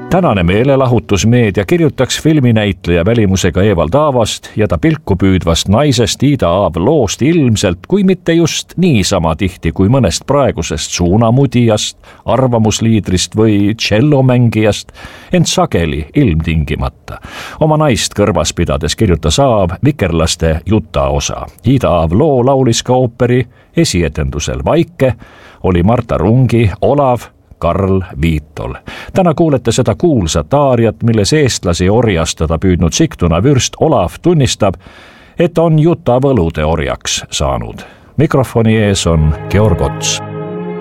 Tänane meelelahutusmeedia kirjutaks filminäitleja välimusega Evald Aavast ja ta pilku püüdvast naisest Ida Aav loost ilmselt, kui mitte just niisama tihti kui mõnest praegusest suunamudijast, arvamusliidrist või tšellomängijast, ent sageli ilmtingimata. Oma naist kõrvas pidades kirjutas Aav Vikerlaste jutaosa. Ida Aav loo laulis ka ooperi esietendusel Vaike, oli Marta Rungi Olav, Karl Viitol. Täna kuulete seda kuulsat aariat, milles eestlasi orjastada püüdnud Sigtuna vürst Olav tunnistab, et on juta võlude orjaks saanud. Mikrofoni ees on Georg Ots.